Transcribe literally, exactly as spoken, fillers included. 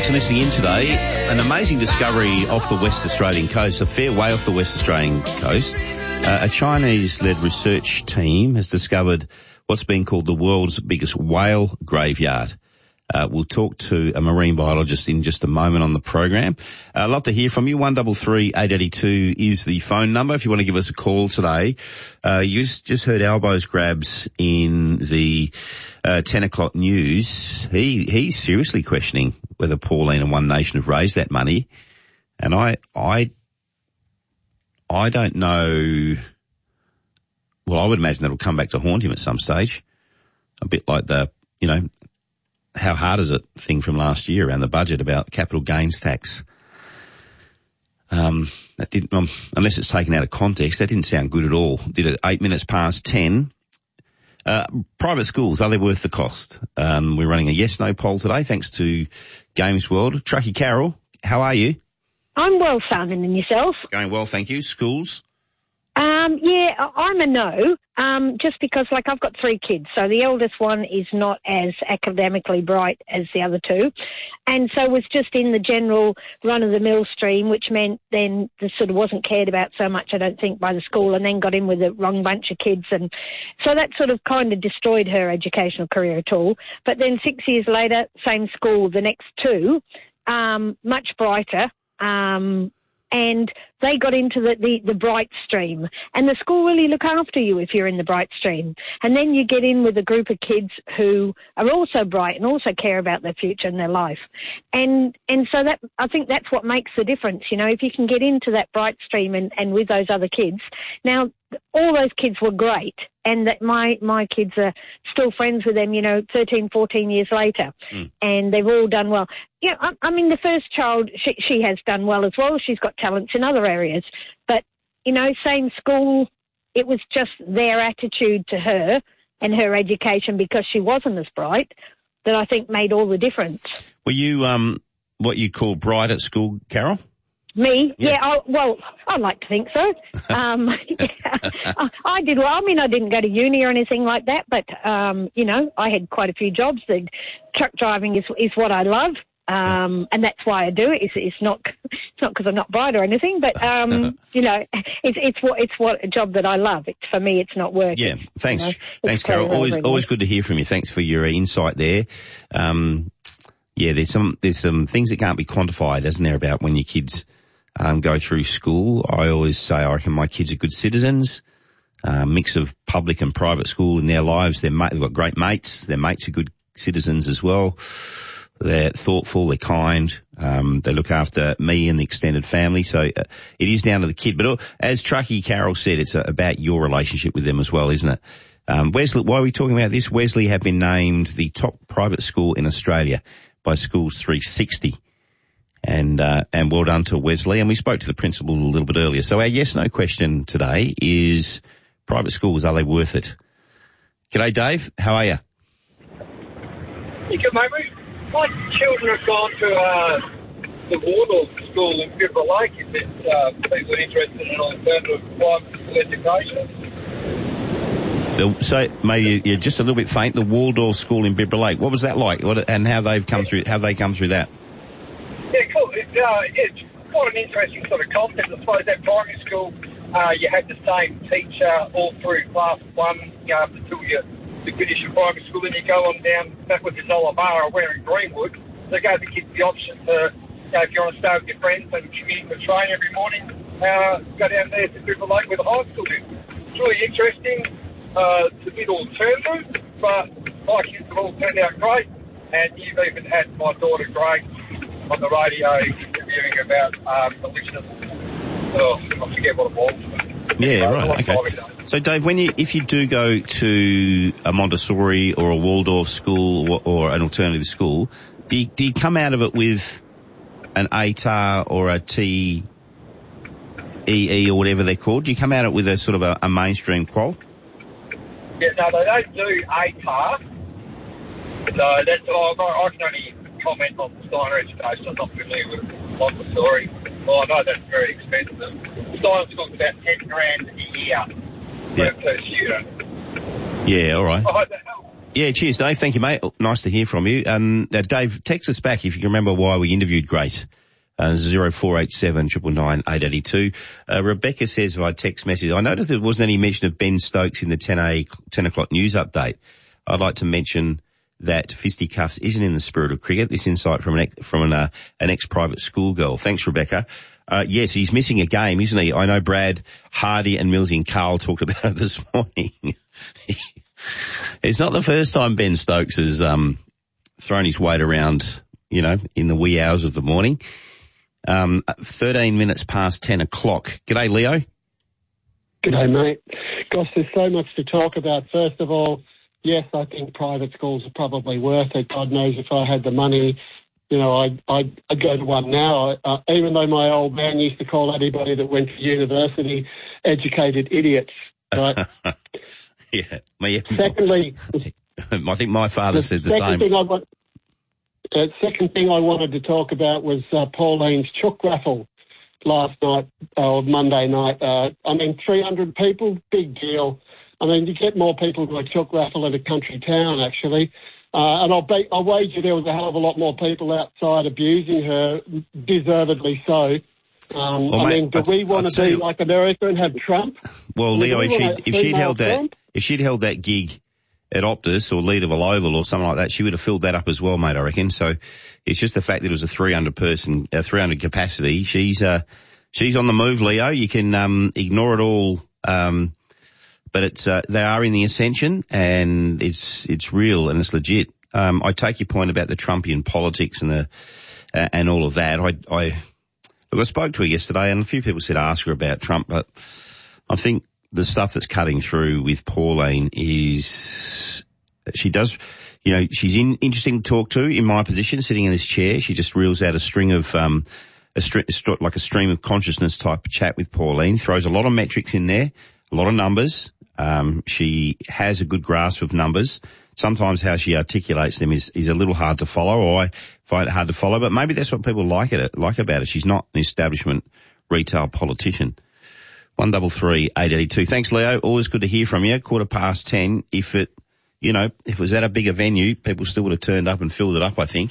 thanks for listening in today. An amazing discovery off the West Australian coast, a fair way off the West Australian coast. Uh, a Chinese-led research team has discovered what's been called the world's biggest whale graveyard. Uh, we'll talk to a marine biologist in just a moment on the program. Uh, I'd love to hear from you. one three three, eight eight two is the phone number if you want to give us a call today. Uh, you just heard Albo's grabs in the uh, ten o'clock news. He He's seriously questioning whether Pauline and One Nation have raised that money. And I, I, I don't know. Well, I would imagine that'll come back to haunt him at some stage. A bit like the, you know, how hard is it thing from last year around the budget about capital gains tax. Um, that didn't, um, unless it's taken out of context, that didn't sound good at all. Did it eight minutes past ten. Uh, private schools, are they worth the cost? Um, we're running a yes-no poll today, thanks to Games World. Truckee Carroll, how are you? I'm well, Simon, and yourself? Going well, thank you. Schools? Um, yeah, I'm a no, um, just because, like, I've got three kids, so the eldest one is not as academically bright as the other two, and so was just in the general run-of-the-mill stream, which meant then the sort of wasn't cared about so much, I don't think, by the school, and then got in with the wrong bunch of kids, and so that sort of kind of destroyed her educational career at all. But then six years later, same school, the next two, um, much brighter, um, and they got into the, the, the bright stream. And the school really look after you if you're in the bright stream. And then you get in with a group of kids who are also bright and also care about their future and their life. And and so that I think that's what makes the difference. You know, if you can get into that bright stream and, and with those other kids. Now, all those kids were great, and that my, my kids are still friends with them, you know, thirteen, fourteen years later, mm. and they've all done well. Yeah, I, I mean, the first child, she, she has done well as well. She's got talents in other areas. But, you know, same school, it was just their attitude to her and her education because she wasn't as bright that I think made all the difference. Were you um, what you call bright at school, Carol? Me? Yeah, yeah I, well, I'd like to think so. Um, yeah, I, I did well. I mean, I didn't go to uni or anything like that, but, um, you know, I had quite a few jobs. The truck driving is is what I love, um, and that's why I do it. It's, it's not it's not because I'm not bright or anything, but, um, you know, it's it's what it's what a job that I love. It's, for me, it's not work. Yeah, it's, thanks. You know, thanks, Carol. Always, always good to hear from you. Thanks for your insight there. Um, yeah, there's some there's some things that can't be quantified, isn't there, about when your kids Um, go through school. I always say I reckon my kids are good citizens, a uh, mix of public and private school in their lives. They're ma- they've got great mates. Their mates are good citizens as well. They're thoughtful, they're kind, um, they look after me and the extended family. So uh, it is down to the kid. But uh, as Truckee Carroll said, it's uh, about your relationship with them as well, isn't it? Um, Wesley, why are we talking about this? Wesley have been named the top private school in Australia by Schools three sixty. And, uh, and well done to Wesley. And we spoke to the principal a little bit earlier. So our yes-no question today is private schools, are they worth it? G'day, Dave. How are you? You good, mate? My children have gone to, uh, the Waldorf school in Bibra Lake. If it's, uh, people are interested in alternative private school education. The, so, maybe you're just a little bit faint. The Waldorf school in Bibra Lake. What was that like? What, and how they've come through, how they come through that? Yeah, cool. It, uh, it's quite an interesting sort of concept. I suppose at primary school, uh, you had the same teacher all through class one, you know, up until you, you finish your primary school, and you go on down backwards to Nullarbor or where in Greenwood. So it gave the kids the option to, you know, if you want to stay with your friends and commute to the train every morning, uh, go down there to Bibra Lake where the high school is. It's really interesting. Uh, it's a bit alternative, but my kids have all turned out great, and you've even had my daughter Grace on the radio interviewing about um, delicious, oh, I forget what it was. Yeah, right, okay. So, Dave, when you, if you do go to a Montessori or a Waldorf school or, or an alternative school, do you, do you come out of it with an A T A R or a T E E or whatever they're called? Do you come out of it with a sort of a, a mainstream qual? Yeah, no, they don't do A T A R. So that's, I, I can only comment on Steiner education. I'm not familiar with Montessori. Well, I know that's very expensive. Steiner school's about ten grand a year yeah. per student. Yeah, all right. I hope that helps. Yeah, cheers, Dave. Thank you, mate. Nice to hear from you. Um, uh, Dave, text us back if you can remember why we interviewed Grace. Uh, zero four eight seven nine nine eight eight two. Uh, Rebecca says via text message, I noticed there wasn't any mention of Ben Stokes in the ten a, ten o'clock news update. I'd like to mention that fisticuffs isn't in the spirit of cricket. This insight from an ex, from an, uh, an ex-private school girl. Thanks, Rebecca. Uh, yes, he's missing a game, isn't he? I know Brad, Hardy and Millsy and Carl talked about it this morning. It's not the first time Ben Stokes has, um, thrown his weight around, you know, in the wee hours of the morning. Um, thirteen minutes past ten o'clock. G'day, Leo. G'day, mate. Gosh, there's so much to talk about. First of all, yes, I think private schools are probably worth it. God knows if I had the money, you know, I'd, I'd, I'd go to one now. Uh, even though my old man used to call anybody that went to university educated idiots. Right? yeah. Me, Secondly, I think my father the said the second same. Thing I want, uh, second thing I wanted to talk about was uh, Pauline's chook raffle last night, or uh, Monday night. Uh, I mean, three hundred people, big deal. I mean, you get more people to a chook raffle at a country town, actually. Uh, and I'll, be, I'll wager there was a hell of a lot more people outside abusing her, deservedly so. Um, well, I mate, mean, do I'll, we want to be you, like America and have Trump? Well, Leo, if she if she'd held Trump? that if she'd held that gig at Optus or Leederville Oval or something like that, she would have filled that up as well, mate, I reckon. So it's just the fact that it was a three hundred person, a three hundred capacity. She's uh, she's on the move, Leo. You can um, ignore it all. Um, But it's, uh, they are in the ascension and it's, it's real and it's legit. Um, I take your point about the Trumpian politics and the, uh, and all of that. I, I, look, I spoke to her yesterday and a few people said ask her about Trump, but I think the stuff that's cutting through with Pauline is, she does, you know, she's in, interesting to talk to in my position, sitting in this chair. She just reels out a string of, um, a string, like a stream of consciousness type of chat with Pauline, throws a lot of metrics in there, a lot of numbers. Um, she has a good grasp of numbers. Sometimes how she articulates them is, is a little hard to follow, or I find it hard to follow, but maybe that's what people like it, like about her. She's not an establishment retail politician. One double three, eight eighty-two. Thanks, Leo. Always good to hear from you. Quarter past ten. If it, you know, if it was at a bigger venue, people still would have turned up and filled it up, I think.